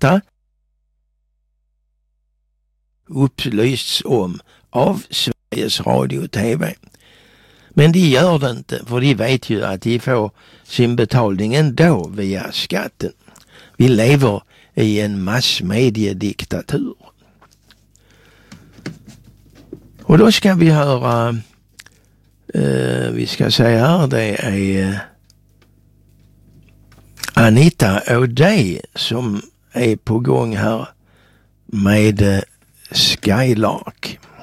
detta upplysts om av Sveriges Radio och TV. Men de gör det inte, för de vet ju att de får sin betalning ändå via skatten. Vi lever i en massmediediktatur. Och då ska vi höra, vi ska säga här, det är Anita O'Day som är på gång här med Skylark.